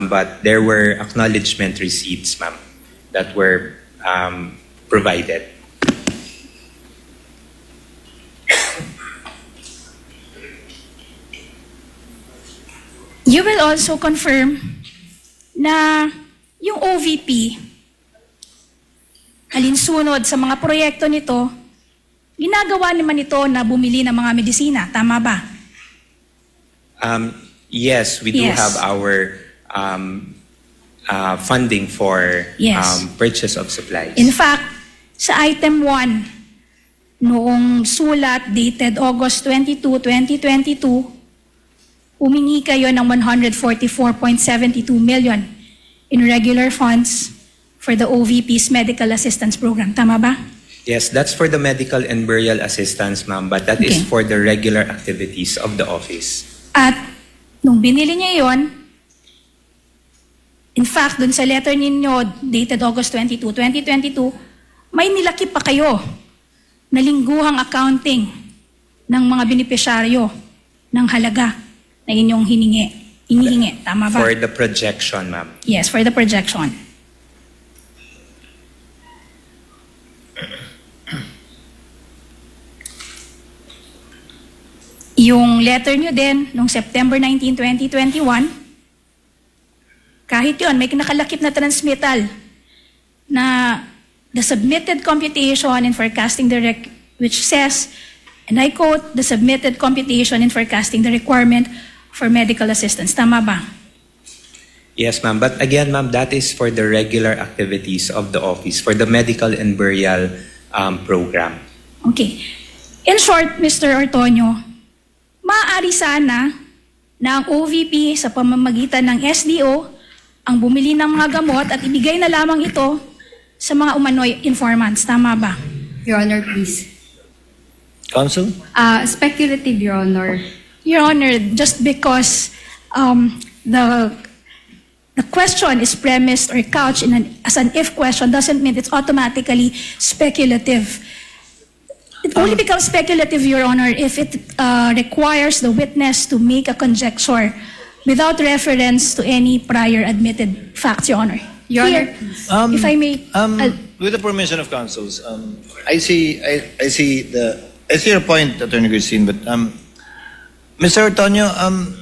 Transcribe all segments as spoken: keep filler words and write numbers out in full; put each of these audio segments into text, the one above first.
but there were acknowledgement receipts, ma'am, that were um, provided. You will also confirm na yung O V P, alinsunod sa mga proyekto nito, ginagawa naman ito na bumili ng mga medisina. Tama ba? Um, yes, we do Yes. have our um, uh, funding for Yes. um, purchase of supplies. In fact, sa item one, noong sulat dated August twenty-second, twenty twenty-two, humingi kayo ng one hundred forty-four point seven two million in regular funds for the O V P's medical assistance program. Tama ba? Yes, that's for the medical and burial assistance, ma'am, but that is Okay. for the regular activities of the office. At nung binili niya yon, in fact, dun sa letter ninyo dated August twenty-second, twenty twenty-two, may nilaki pa kayo na lingguhang accounting ng mga benepisyaryo ng halaga na inyong hiningi. Inihingi. Tama ba? For the projection, ma'am. Yes, for the projection. Yung letter nyo din, noong September nineteenth, twenty twenty-one, kahit yun, may nakalakip na transmittal na the submitted computation in forecasting the rec which says, and I quote, the submitted computation in forecasting the requirement for medical assistance. Tama ba? Yes, ma'am. But again, ma'am, that is for the regular activities of the office, for the medical and burial um, program. Okay. In short, Mister Ortonio, maaari sana na ang O V P sa pamamagitan ng S D O ang bumili ng mga gamot at ibigay na lamang ito sa mga umano'y informants. Tama ba? Your Honor, please. Counsel? Uh, speculative, Your Honor. Your Honor, just because um, the the question is premised or couched in an, as an if question doesn't mean it's automatically speculative. It only becomes speculative, Your Honor, if it uh, requires the witness to make a conjecture without reference to any prior admitted facts, Your Honor. Your Here, Honor, please. Um, if I may, Um, I'll- with the permission of counsels, um, I see, I, I see the, I see your point, Attorney Christine, but um, Mister Ortonio, um,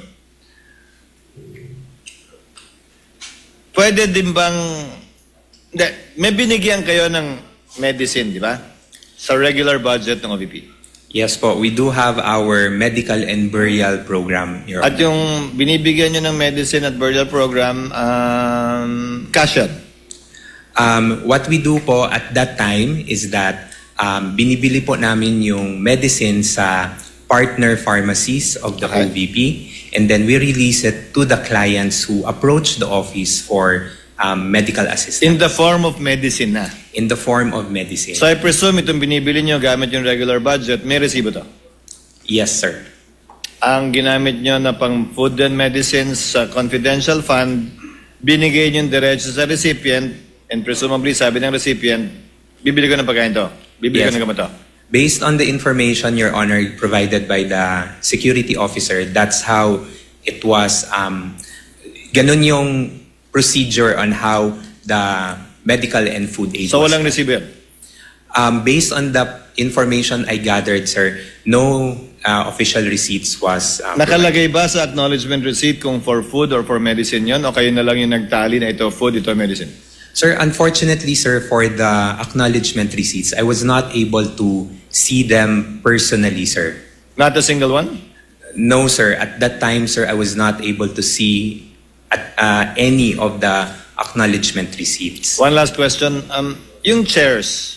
pwede din bang, hindi, may binigyan kayo ng medicine, di ba? Sa regular budget ng O V P. Yes po, we do have our medical and burial program, Your At Honor. yung binibigyan nyo ng medicine at burial program, um, cash yun. Um, what we do po at that time is that um, binibili po namin yung medicine sa partner pharmacies of the Okay. O V P, and then we release it to the clients who approach the office for um, medical assistance In the form of medicine na. in the form of medicine. So I presume itong binibili nyo gamit yung regular budget, may resibo to. Yes, sir. Ang ginamit nyo na pang food and medicines sa confidential fund, binigay nyo diretso sa recipient, and presumably sabi ng recipient, bibili ko ng pagkain to, bibili Yes. ko ng gamot to. Based on the information, Your Honor, provided by the security officer, that's how it was. Um, ganun yung procedure on how the medical and food aid So was walang done. resibo yun. Um, based on the information I gathered, sir, no uh, official receipts was um, Nakalagay ba sa acknowledgement receipt kung for food or for medicine yon, o kayo na lang yung nagtali na ito food, ito medicine? Sir, unfortunately, sir, for the acknowledgement receipts, I was not able to see them personally, sir. Not a single one? No, sir. At that time, sir, I was not able to see at, uh, any of the acknowledgement receipts. One last question. Um, yung chairs,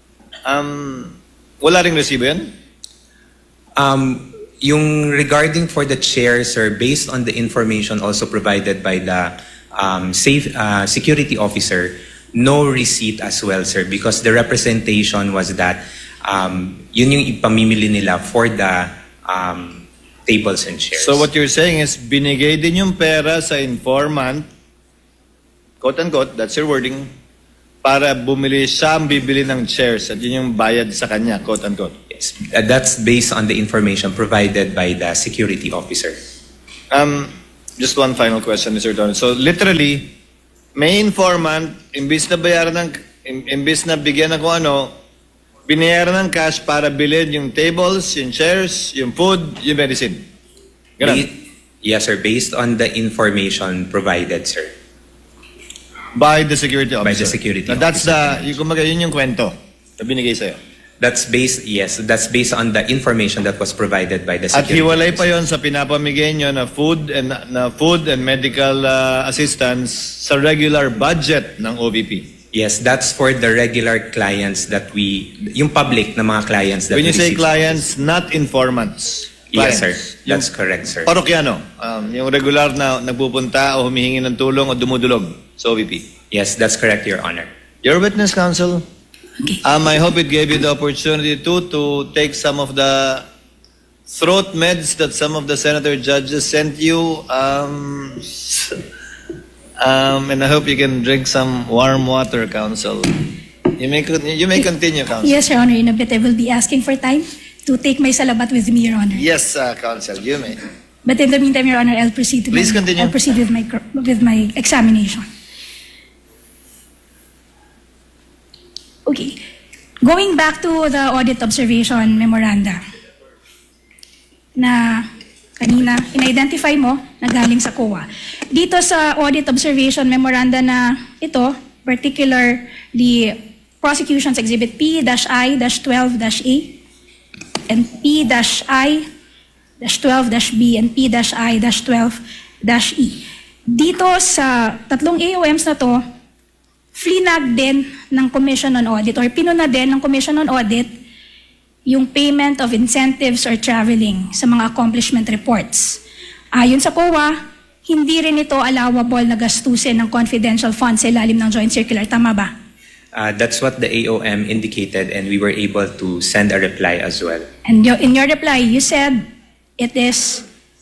um, wala ring resibo yan? Um, yung regarding for the chair, sir, based on the information also provided by the um, safe uh, security officer, no receipt as well, sir, because the representation was that um, yun yung ipamimili nila for the um, tables and chairs. So what you're saying is, binigay din yung pera sa informant, quote-unquote, that's your wording, para bumili siya ang bibili ng chairs at yun yung bayad sa kanya, quote-unquote. Yes, uh, that's based on the information provided by the security officer. Um, Just one final question, Mister Don. So literally, may informant, imbis na bayaran ng, im- imbis na bigyan ng kung ano, binayaran ng cash para bilhin yung tables, yung chairs, yung food, yung medicine. Ganun. Ba- yes, sir. Based on the information provided, sir. By the security officer. By the security Na that's officer. the, yung kumaga, yun yung kwento na binigay sa'yo. That's based, yes, that's based on the information that was provided by the At security hiwalay pa officer. yon sa pinapamigay nyo na food and na food and medical uh, assistance sa regular budget ng O V P. Yes, that's for the regular clients that we, yung public na mga clients that When you say receive- clients, not informants. Yes, sir. Clients. That's Yung correct, sir. parokyano, um, yung regular na nagpupunta o humihingi ng tulong o dumudulog sa O V P. Yes, that's correct, Your Honor. Your witness, counsel. Okay. Um, I hope it gave you the opportunity too to take some of the throat meds that some of the senator judges sent you. Um, um, and I hope you can drink some warm water, counsel. You may con- you may continue, counsel. Yes, Your Honor. In a bit, I will be asking for time to take my salabat with me, Your Honor. Yes, uh, counsel, you may. But in the meantime, Your Honor, I'll proceed to Please my, continue. I'll proceed with my cr- with my examination. Okay. Going back to the audit observation memoranda na kanina in-identify mo na galing sa C O A. Dito sa audit observation memoranda na ito, particularly Prosecution's Exhibit P-I twelve A and P-I twelve B and P-I twelve E. Dito sa tatlong A O Ms na to, flinag din ng Commission on Audit or pinuna din ng Commission on Audit yung payment of incentives or traveling sa mga accomplishment reports. Ayon sa C O A, hindi rin ito allowable na gastusin ng confidential funds sa ilalim ng Joint Circular. Tama ba? Uh, that's what the A O M indicated, and we were able to send a reply as well. And yo- in your reply, you said it is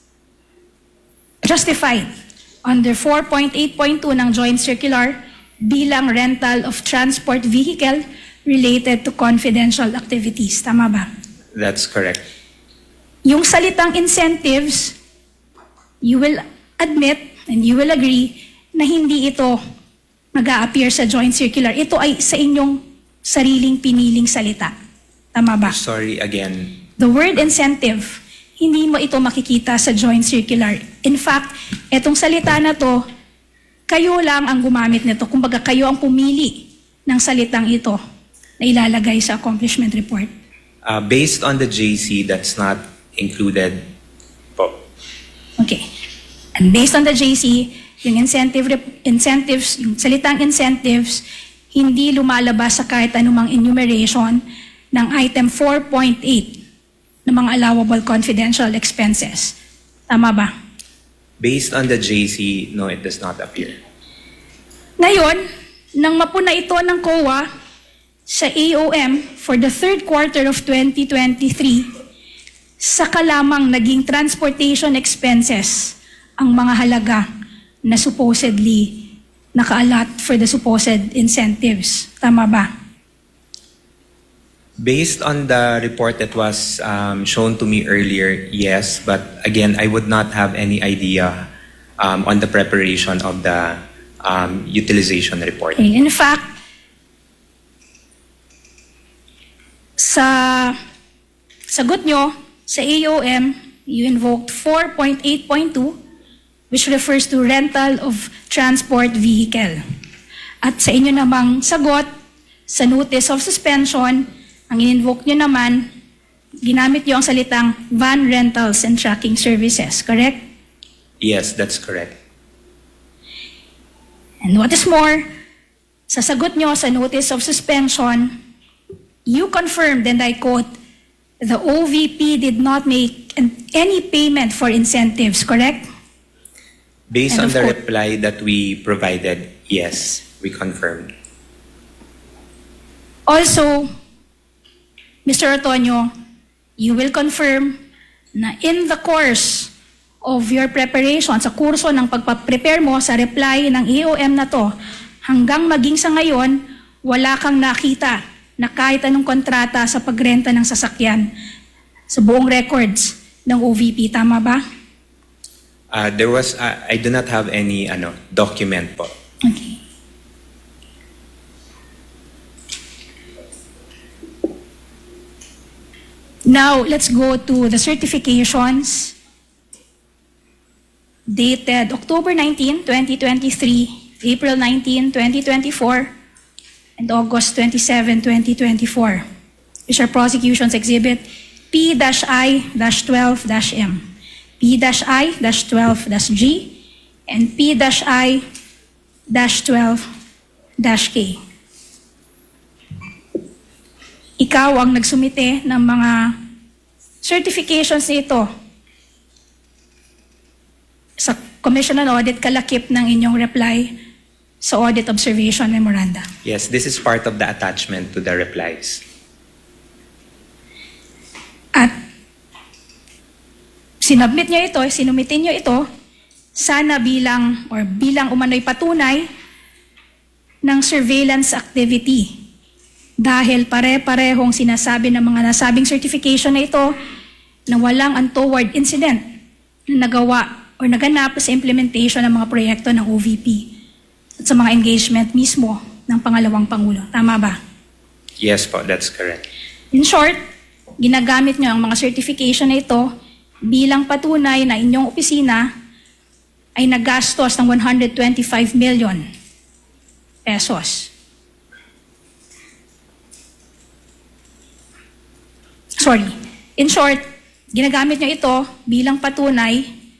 justified under four point eight point two ng Joint Circular bilang rental of transport vehicle related to confidential activities. Tama ba? That's correct. Yung salitang incentives, you will admit and you will agree na hindi ito mag-a-appear sa Joint Circular. Ito ay sa inyong sariling piniling salita. Tama ba? Sorry again. The word incentive, hindi mo ito makikita sa Joint Circular. In fact, itong salita na to, kayo lang ang gumamit nito. Kumbaga, kayo ang pumili ng salitang ito na ilalagay sa accomplishment report. Uh, based on the J C, that's not included po. Okay. And based on the J C, yung incentive rep- incentives, yung salitang incentives, hindi lumalabas sa kahit anumang enumeration ng item four point eight ng mga allowable confidential expenses. Tama ba? Based on the J C, no, it does not appear. Ngayon, nang mapuna ito ng C O A sa A O M for the third quarter of twenty twenty-three, saka lamang naging transportation expenses ang mga halaga na supposedly nakaalat for the supposed incentives. Tama ba? Based on the report that was um, shown to me earlier, yes, but again, I would not have any idea um, on the preparation of the um, utilization report. Okay. In fact, sa sagot nyo sa A O M, you invoked four point eight point two, which refers to rental of transport vehicle. At sa inyo namang sagot, sa notice of suspension, ang in-invoke nyo naman, ginamit nyo ang salitang van rentals and tracking services, correct? Yes, that's correct. And what is more, sa sagot nyo sa notice of suspension, you confirmed, and I quote, the O V P did not make an- any payment for incentives, correct? Based And on of the course- reply that we provided, yes, we confirmed. Also, Mister Antonio, you will confirm na in the course of your preparation, sa kurso ng pagpaprepare mo sa reply ng A O M na to, hanggang maging sa ngayon, wala kang nakita na kahit anong kontrata sa pagrenta ng sasakyan sa buong records ng O V P. Tama ba? Uh, there was, uh, I do not have any ano, document po. Okay. Now, let's go to the certifications dated October nineteenth, twenty twenty-three, April nineteenth, twenty twenty-four, and August twenty-seventh, twenty twenty-four, which are prosecutions exhibit P I twelve M, P I twelve G, and P I twelve K. Ikaw ang nagsumite ng mga certifications nito sa Commission on Audit kalakip ng inyong reply sa Audit Observation Memoranda. Yes, this is part of the attachment to the replies. At sinubmit niyo ito, sinumitin niyo ito, sana bilang or bilang umano'y patunay ng surveillance activity. Dahil pare-parehong sinasabi ng mga nasabing certification na ito na walang untoward incident na nagawa o naganap sa implementation ng mga proyekto ng O V P at sa mga engagement mismo ng pangalawang Pangulo. Tama ba? Yes po, that's correct. In short, ginagamit nyo ang mga certification na ito bilang patunay na inyong opisina ay nagastos ng one hundred twenty-five million pesos. Sorry. In short, ginagamit nyo ito bilang patunay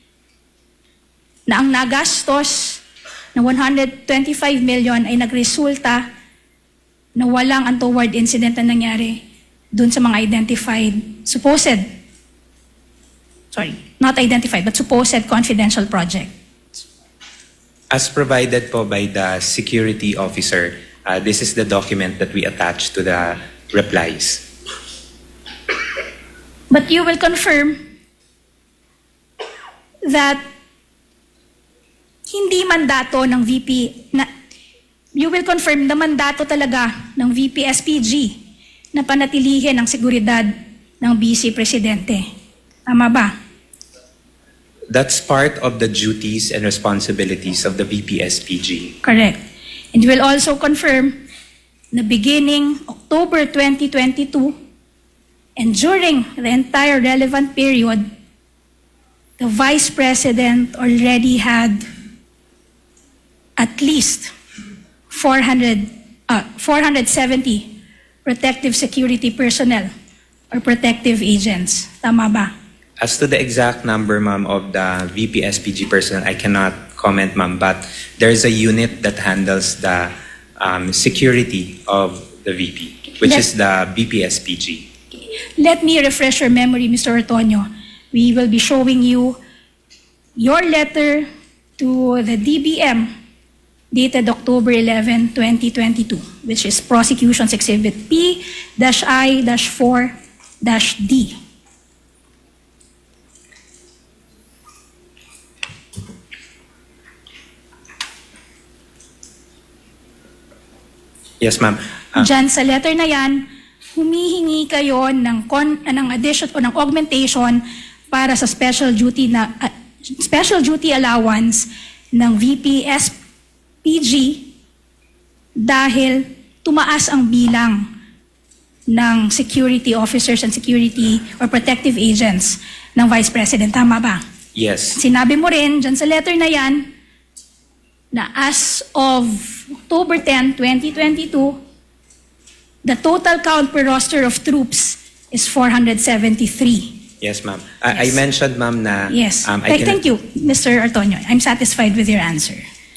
na ang nagastos ng one hundred twenty-five million ay nagresulta na walang untoward incident na nangyari dun sa mga identified, supposed, sorry, not identified, but supposed confidential project. As provided po by the security officer, uh, this is the document that we attach to the replies. But you will confirm that hindi mandato ng V P, na, you will confirm na mandato talaga ng V P S P G na panatilihin ang seguridad ng Vice Presidente. Tama ba? That's part of the duties and responsibilities of the V P S P G. Correct. And you will also confirm na beginning October twenty twenty-two and during the entire relevant period, the Vice President already had at least four hundred, uh, four hundred seventy protective security personnel or protective agents. Tama ba? As to the exact number, ma'am, of the V P S P G personnel, I cannot comment, ma'am, but there's a unit that handles the um, security of the V P, which Let- is the V P S P G. Let me refresh your memory, Mister Ortonio. We will be showing you your letter to the D B M dated October eleventh, twenty twenty-two, which is Prosecutions Exhibit P I four D. Yes, ma'am. Uh, Diyan sa letter na yan, humihingi kayo ng, con, uh, ng addition o ng augmentation para sa special duty na uh, special duty allowance ng V P S P G dahil tumaas ang bilang ng security officers and security or protective agents ng Vice President. Tama ba? yes. Sinabi mo rin dyan sa letter na yan na as of October tenth, twenty twenty-two, the total count per roster of troops is four hundred seventy-three. Yes, ma'am. Uh, I Yes. mentioned, ma'am, na... Yes. Um, I Th- can- Thank you, Mister Artonio. I'm satisfied with your answer.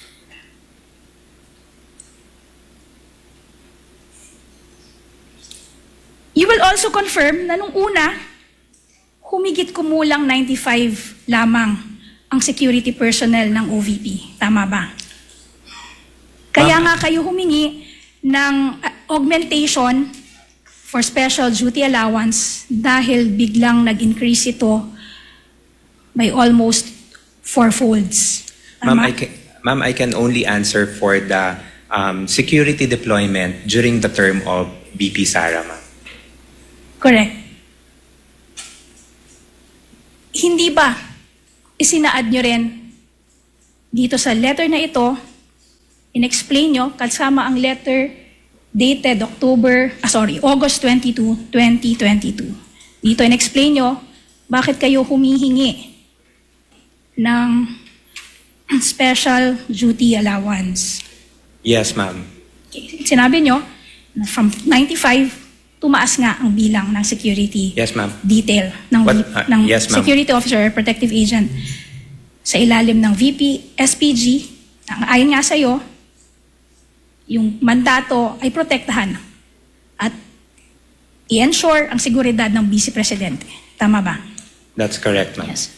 You will also confirm na nung una, humigit kumulang ninety-five lamang ang security personnel ng O V P. Tama ba? Kaya Ma'am. nga kayo humingi ng uh, augmentation for special duty allowance dahil biglang nag-increase ito by almost four folds. Ma'am, Tama? I can, ma'am, I can only answer for the um, security deployment during the term of V P Sara, ma'am. Correct. Hindi ba isinaad nyo rin dito sa letter na ito, in-explain nyo, kasama ang letter dated October, ah, sorry, August twenty-second, twenty twenty-two. Dito in-explain nyo bakit kayo humihingi ng special duty allowance. Yes, ma'am. Okay. Sinabi nyo, na from ninety-five, tumaas nga ang bilang ng security Yes, ma'am. detail ng, What- V- uh, ng yes, ma'am. security officer or protective agent sa ilalim ng V P S P G. Ang ayon nga sa'yo, yung mandato ay protektahan at i-ensure ang seguridad ng Vice Presidente. Tama ba? That's correct, ma'am. Yes.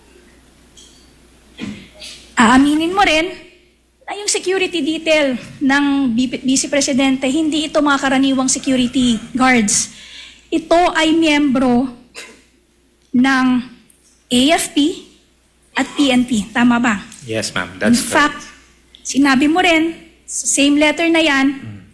Aaminin mo rin na yung security detail ng B- Vice Presidente, hindi ito mga karaniwang security guards. Ito ay miyembro ng A F P at P N P. Tama ba? Yes, ma'am. In That's correct. fact, sinabi mo rin sa same letter na yan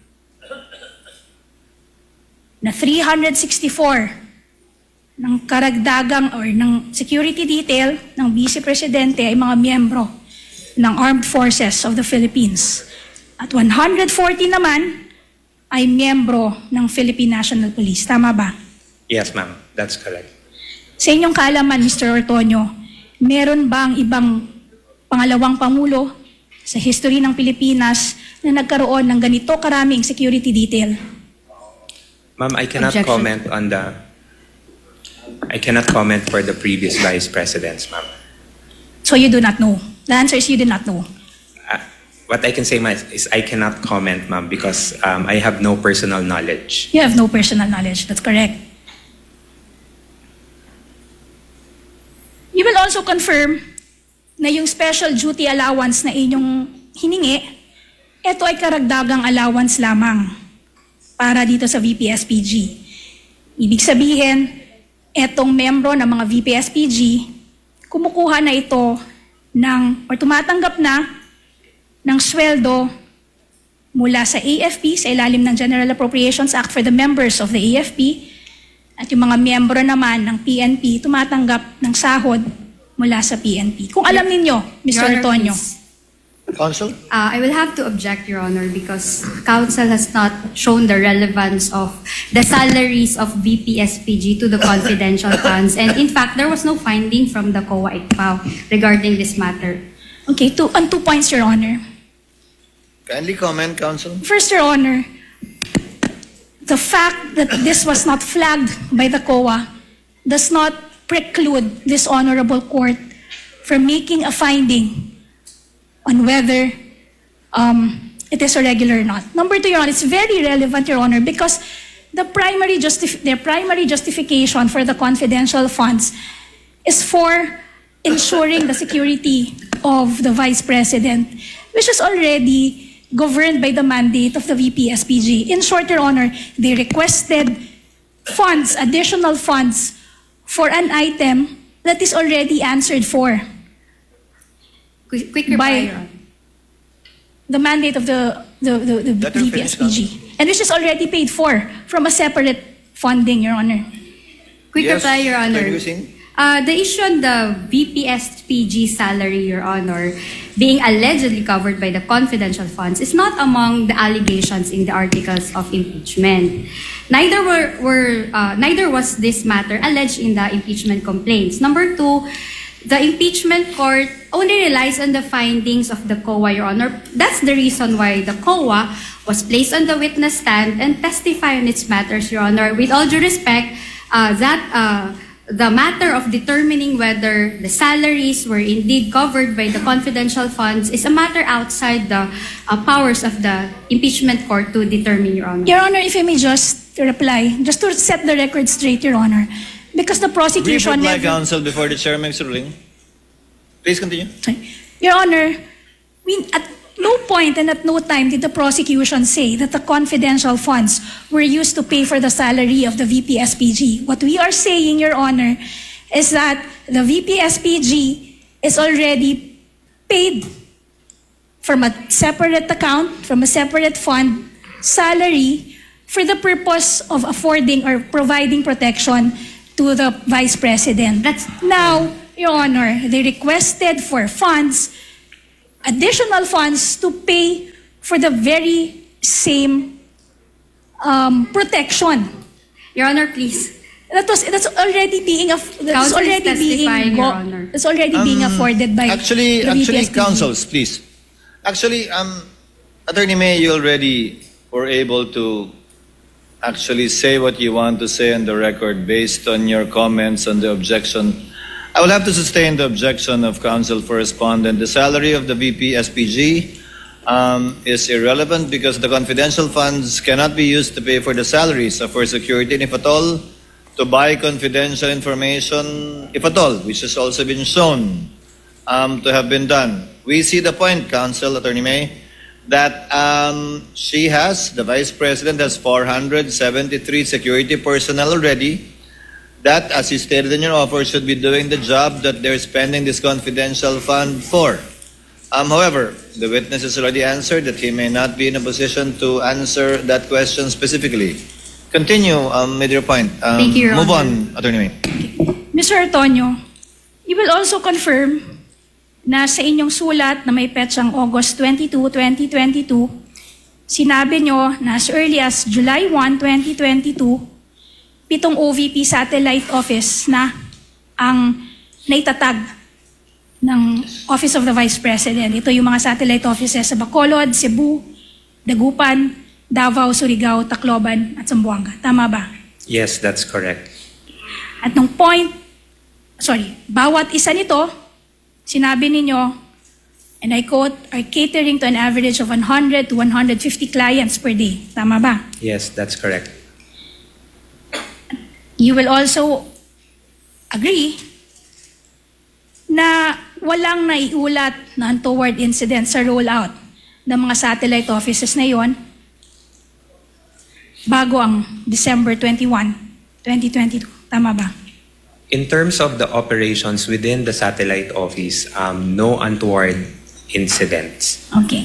na three hundred sixty-four ng karagdagang or ng security detail ng Vice Presidente ay mga miyembro ng Armed Forces of the Philippines. At one hundred forty naman ay miyembro ng Philippine National Police. Tama ba? Yes, ma'am. That's correct. Sa inyong kaalaman, Mister Ortonio, meron bang ibang pangalawang pangulo sa history ng Pilipinas na nagkaroon ng ganito karaming security detail? Ma'am, I cannot Objection. comment on the... I cannot comment for the previous vice presidents, ma'am. So you do not know. The answer is you do not know. Uh, what I can say, ma'am, is I cannot comment, ma'am, because um, I have no personal knowledge. You have no personal knowledge. That's correct. You will also confirm na yung special duty allowance na inyong hiningi, ito ay karagdagang allowance lamang para dito sa V P S P G. Ibig sabihin, etong membro ng mga V P S P G, kumukuha na ito ng, or tumatanggap na ng sweldo mula sa A F P, sa ilalim ng General Appropriations Act for the members of the A F P, at yung mga miyembro naman ng P N P, tumatanggap ng sahod mula sa P N P. Kung alam ninyo, Mister Your Honor, Antonio. please. Counsel? Uh, I will have to object, Your Honor, because Council has not shown the relevance of the salaries of V P S P G to the confidential funds. And in fact, there was no finding from the C O A I C P A O regarding this matter. Okay, two, on two points, Your Honor. Kindly comment, Counsel. First, Your Honor, the fact that this was not flagged by the C O A does not preclude this honorable court from making a finding on whether um, it is irregular or not. Number two, Your Honor, it's very relevant, Your Honor, because the primary justif- their primary justification for the confidential funds is for ensuring the security of the Vice President, which is already governed by the mandate of the V P S P G. In short, Your Honor, they requested funds, additional funds, for an item that is already answered for Quick, quick reply, by Your Honor. the mandate of the, the, the, the Let her V P finish, S P G. And which is already paid for from a separate funding, Your Honor. Quick Yes, reply, Your Honor. Attorney Hussein. Uh, the issue on the V P S P G salary, Your Honor, being allegedly covered by the confidential funds is not among the allegations in the articles of impeachment. Neither were, were uh, neither was this matter alleged in the impeachment complaints. Number two, the impeachment court only relies on the findings of the C O A, Your Honor. That's the reason why the C O A was placed on the witness stand and testify on its matters, Your Honor. With all due respect, uh, that uh, the matter of determining whether the salaries were indeed covered by the confidential funds is a matter outside the uh, powers of the impeachment court to determine, Your Honor. Your Honor, if I may just reply, just to set the record straight, Your Honor, because the Brief prosecution reply, never... Counsel, before the chair makes a ruling. Please continue. Sorry. Your Honor, we, at no point and at no time did the prosecution say that the confidential funds were used to pay for the salary of the V P S P G. What we are saying, Your Honor, is that the V P S P G is already paid from a separate account, from a separate fund, salary for the purpose of affording or providing protection to the Vice President. That's- Now, Your Honor, they requested for funds, additional funds to pay for the very same um, protection. Your Honor, please. That was that's already being aff- that's Counsel is already being testifying, go- Your Honor. that's already being afforded by Actually, the actually, V P S P G. counsels, please. Actually, um, Attorney May, you already were able to actually say what you want to say on the record based on your comments on the objection. I will have to sustain the objection of counsel for respondent. The salary of the V P S P G um, is irrelevant because the confidential funds cannot be used to pay for the salaries of her security, and if at all, to buy confidential information, if at all, which has also been shown um, to have been done. We see the point, counsel, Attorney May, that um, she has, the Vice President has four hundred seventy-three security personnel already, that, as you stated in your offer, should be doing the job that they're spending this confidential fund for. Um, however, the witness has already answered that he may not be in a position to answer that question specifically. Continue um, with your point. Um, Thank you, Your move Honor. on, Attorney May. Mister Antonio, you will also confirm na sa inyong sulat na may petsang August twenty-second, twenty twenty-two, sinabi nyo na as early as July first, twenty twenty-two, pitong O V P satellite office na ang naitatag ng Office of the Vice President. Ito yung mga satellite offices sa Bacolod, Cebu, Dagupan, Davao, Surigao, Tacloban, at Zamboanga. Tama ba? Yes, that's correct. At nung point, sorry, bawat isa nito, sinabi ninyo, and I quote, are catering to an average of one hundred to one hundred fifty clients per day. Tama ba? Yes, that's correct. You will also agree na walang naiulat na untoward incident sa rollout ng mga satellite offices na yon bago ang December twenty-first, twenty twenty-two. Tama ba? In terms of the operations within the satellite office, um, no untoward incidents. Okay.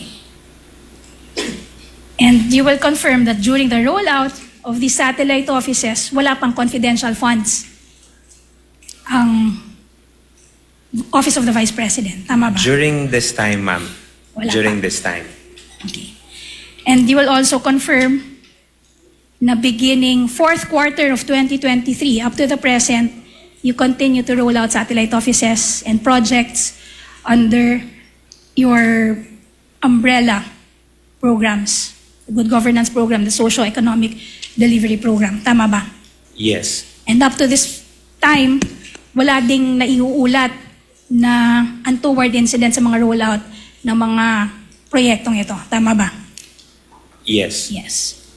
And you will confirm that during the rollout of the satellite offices, wala pang confidential funds ang Office of the Vice President. Tama ba? During this time, ma'am. Wala During pa. this time. Okay. And you will also confirm na beginning fourth quarter of twenty twenty-three up to the present, you continue to roll out satellite offices and projects under your umbrella programs, the Good Governance Program, the Socio-Economic Delivery Program. Tama ba? Yes. And up to this time, wala ding naiuulat na untoward incident sa mga rollout ng mga proyektong ito. Tama ba? Yes. Yes.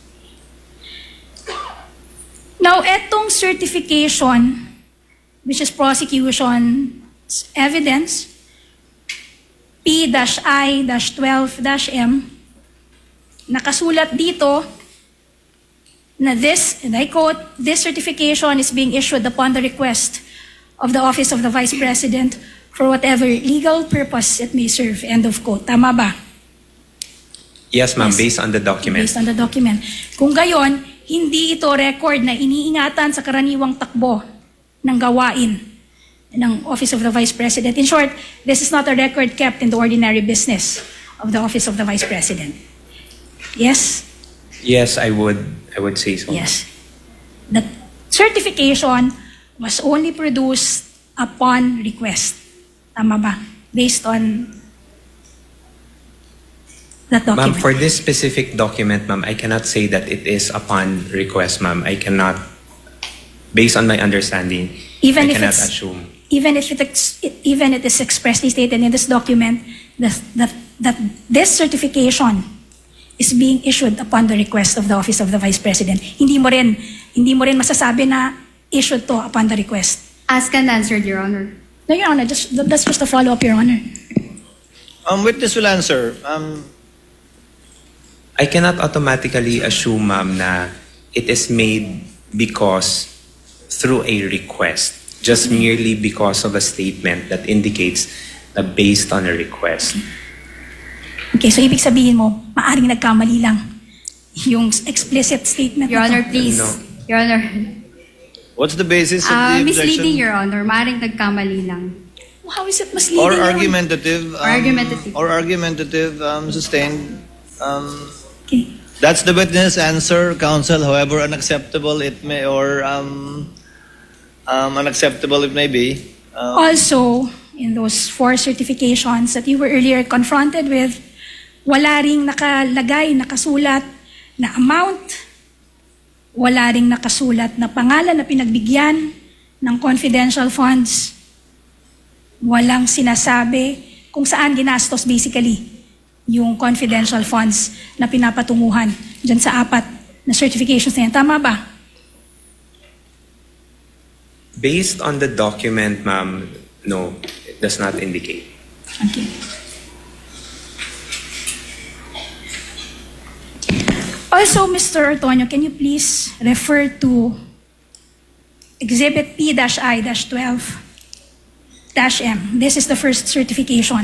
Now, etong certification, which is prosecution evidence, P I twelve M, nakasulat dito na this, and I quote, this certification is being issued upon the request of the Office of the Vice President for whatever legal purpose it may serve. End of quote. Tama ba? Yes, ma'am, Yes. based on the document. Based on the document. Kung gayon, hindi ito record na iniingatan sa karaniwang takbo ng gawain ng Office of the Vice President. In short, this is not a record kept in the ordinary business of the Office of the Vice President. Yes? Yes, I would I would say so. Yes. The certification was only produced upon request. Tama ba? Based on that Ma'am, document. for this specific document, ma'am, I cannot say that it is upon request, ma'am. I cannot, based on my understanding, Even I if cannot it's- assume. Even if it, ex- even it is expressly stated in this document that, that, that this certification is being issued upon the request of the Office of the Vice President, hindi mo rin, hindi mo rin masasabi na issued to upon the request. Asked and answered, Your Honor. No, Your Honor, just, that's just a follow-up, Your Honor. Um, witness will answer. Um, I cannot automatically assume, ma'am, na it is made because through a request, just merely because of a statement that indicates na based on a request. Okay, so ibig sabihin mo, maaring nagkamali lang yung explicit statement Your na to. Honor, please. No. Your Honor. what's the basis of Uh, the misleading, objection? Your Honor. Maring nagkamali lang. How is it misleading? Or yun? argumentative. Um, Argumentative. Or argumentative, um, sustained. Um, Okay. that's the witness answer, counsel, however unacceptable it may, or um, um, unacceptable it may be. Um, Also, in those four certifications that you were earlier confronted with, wala ring nakalagay, nakasulat na amount, wala ring nakasulat na pangalan na pinagbigyan ng confidential funds. Walang sinasabi kung saan ginastos basically yung confidential funds na pinapatunguhan dyan sa apat na certifications na yan. Tama ba? Based on the document, ma'am, no, it does not indicate. Okay. Also, Mister Ortonio, can you please refer to Exhibit P I twelve M? This is the first certification.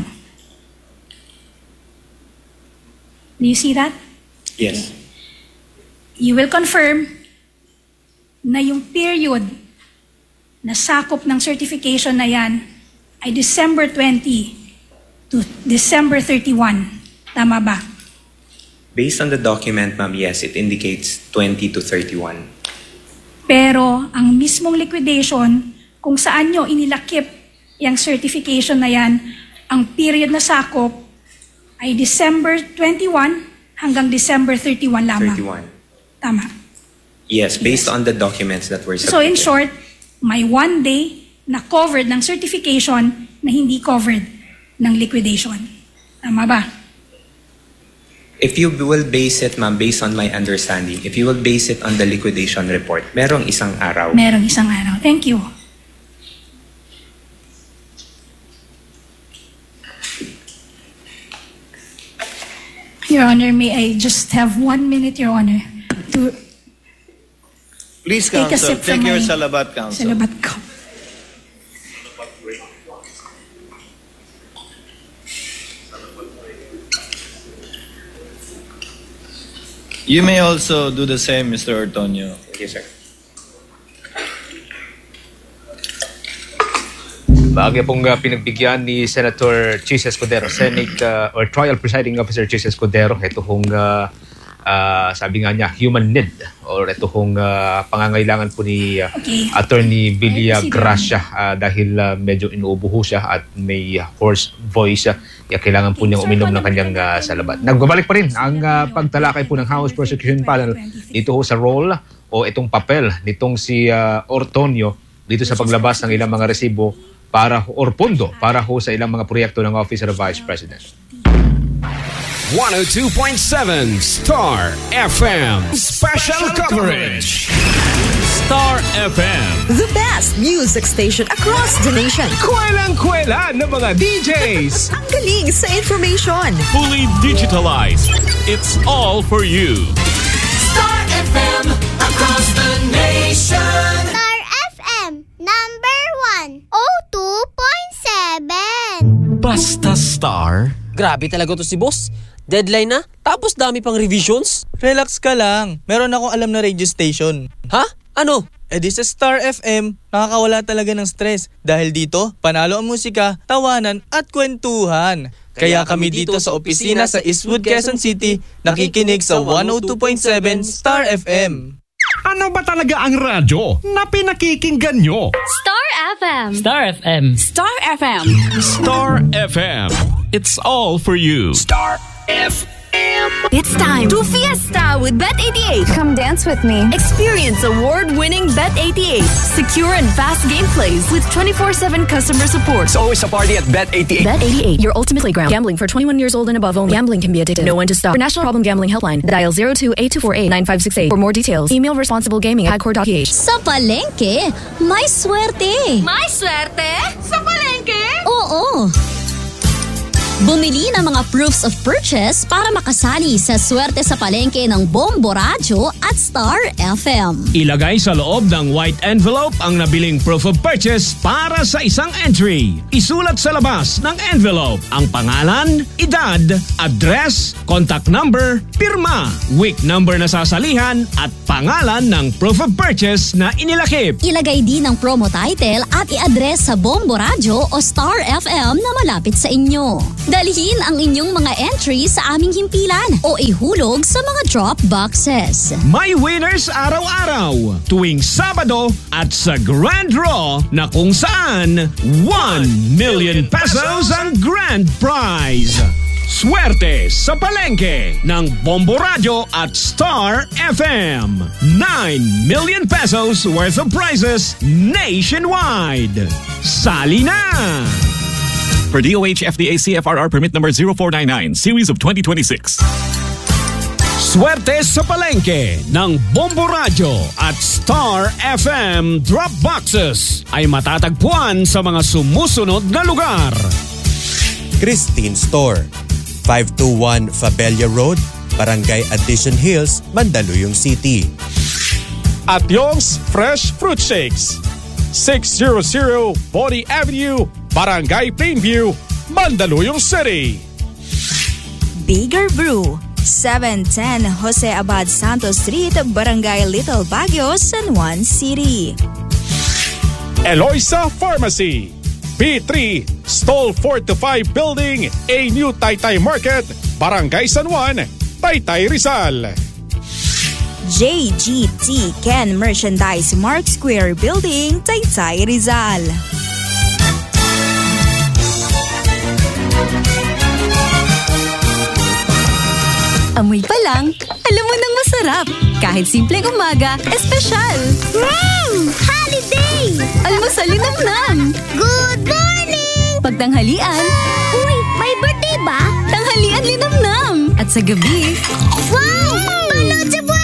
Do you see that? Yes. You will confirm na yung period na sakop ng certification na yan ay December twenty to December thirty-one. Tama ba? Based on the document, ma'am, yes, it indicates twenty to thirty-one. Pero ang mismong liquidation, kung saan nyo inilakip yung certification na yan, ang period na sakop ay December twenty-one hanggang December thirty-one lamang. thirty-one. Tama. Yes, based on the documents that were submitted. So in short, may one day na covered ng certification na hindi covered ng liquidation. Tama ba? If you will base it, ma'am, based on my understanding, if you will base it on the liquidation report, merong isang araw. Merong isang araw. Thank you. Your Honor, may I just have one minute, Your Honor, to Please, take a counsel, sip take from your my salabat, counsel. salabat ko. You may also do the same, Mister Ortonio. Yes, sir. Bago pong uh, pinagbigyan ni Senator Chis Escudero, Senate uh, or Trial Presiding Officer Chis Escudero, ito hong uh, uh, sabi nga niya, human need or ito hong uh, pangangailangan po ni uh, Okay. Attorney Villa Ay, Gracia uh, dahil uh, medyo inuubo siya at may uh, hoarse voice. Uh, kaya kailangan po niyang uminom ng kanyang uh, salabat. Nagbabalik pa rin ang uh, pagtalakay po ng House Prosecution Panel dito ho sa role o itong papel nitong si uh, Ortonio dito sa paglabas ng ilang mga resibo para or pondo para ho sa ilang mga proyekto ng Office of the Vice President. one oh two point seven Star F M Special Coverage. Star F M. The best music station across the nation. Kwelang-kwela ng mga D Js. Ang galing sa information. Fully digitalized. It's all for you. Star F M across the nation. Star F M number one oh two point seven. Basta Star. Grabe talaga to si boss. Deadline na, tapos dami pang revisions. Relax ka lang. Meron akong alam na radio station. Ha? Ano? Eh di sa Star F M, nakakawala talaga ng stress. Dahil dito, panalo ang musika, tawanan at kwentuhan. Kaya kami dito sa opisina sa Eastwood, Quezon City, nakikinig sa one oh two point seven Star F M. Ano ba talaga ang radyo na pinakikinggan nyo? Star F M. Star F M. Star F M. Star F M. It's all for you. Star F M. It's time to fiesta with Bet eighty-eight. Come dance with me. Experience award-winning Bet eighty-eight. Secure and fast gameplays with twenty-four seven customer support. It's always a party at Bet eighty-eight. Bet eighty-eight, your ultimate playground. Gambling for twenty-one years old and above only. Gambling can be addictive. Know when to stop. For National Problem Gambling Helpline, dial zero two eight two four eight nine five six eight. For more details, email responsiblegaming at agcor dot p h. Sa palengke, may swerte. May swerte? Sa palengke? Oo. Bumili ng mga proofs of purchase para makasali sa Swerte sa Palengke ng Bombo Radio at Star F M. Ilagay sa loob ng white envelope ang nabiling proof of purchase para sa isang entry. Isulat sa labas ng envelope ang pangalan, edad, address, contact number, pirma, week number na sasalihan at pangalan ng proof of purchase na inilakip. Ilagay din ang promo title at i-address sa Bombo Radio o Star F M na malapit sa inyo. Dalhin ang inyong mga entries sa aming himpilan o ihulog sa mga drop boxes. May winners araw-araw tuwing Sabado at sa Grand Draw na kung saan one million pesos ang grand prize. Swerte sa Palengke ng Bombo Radio at Star F M. nine million pesos worth of prizes nationwide. Sali na! For D O H F D A C F R R permit number zero four nine nine, series of twenty twenty-six. Swerte sa Palengke ng Bombo Radio at Star F M drop boxes ay matatagpuan sa mga sumusunod na lugar. Christine Store, five two one Fabella Road, Barangay Addition Hills, Mandaluyong City. At Yong's Fresh Fruit Shakes, six hundred Body Avenue, Barangay Plainview, Mandaluyong City. Bigger Brew, seven ten Jose Abad Santos Street, Barangay Little Baguio, San Juan City. Eloisa Pharmacy, B three, Stall four to five Building, A New Taytay Market, Barangay San Juan, Taytay Rizal. J G T Ken Merchandise Mark Square Building, Taytay Rizal. Amoy pa lang, alam mo nang masarap. Kahit simpleng umaga, espesyal. Mmm! Holiday! Almusal linamnam. Good morning! Pagtanghalian, uy, may birthday ba? Tanghalian linamnam. At sa gabi, wow!